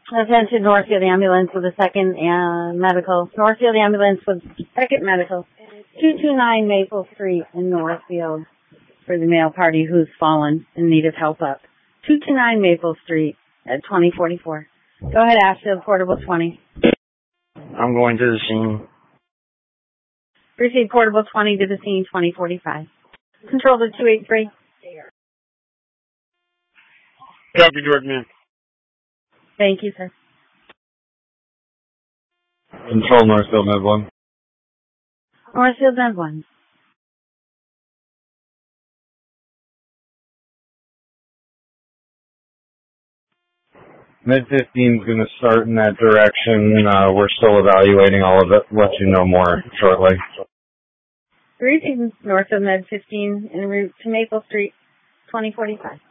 Attention Northfield Ambulance with a second medical. Northfield Ambulance with second medical. 229 Maple Street in Northfield for the male party who's fallen and needed help up. 229 Maple Street at 2044. Go ahead, Ashfield, Portable 20. I'm going to the scene. Proceed Portable 20 to the scene, 2045. Control to 283. Copy, direct man. Thank you, sir. Control Northfield Med 1. Northfield Med 1. Med 15 is going to start in that direction. We're still evaluating all of it. Let you know more shortly. Greetings, Northfield Med 15 en route to Maple Street, 2045.